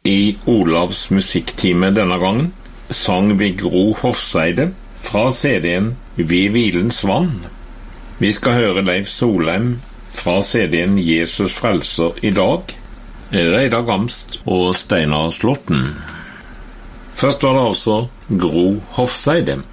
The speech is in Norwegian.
I Olavs musikktime denne gangen sang vi Gro Hofseide fra CD-en Ved hvilens vann. Vi skal høre Leif Solheim fra CD-en Jesus frelser i dag, Reidar Gamst og Steinar Slåtten. Først var det altså Gro Hofseide.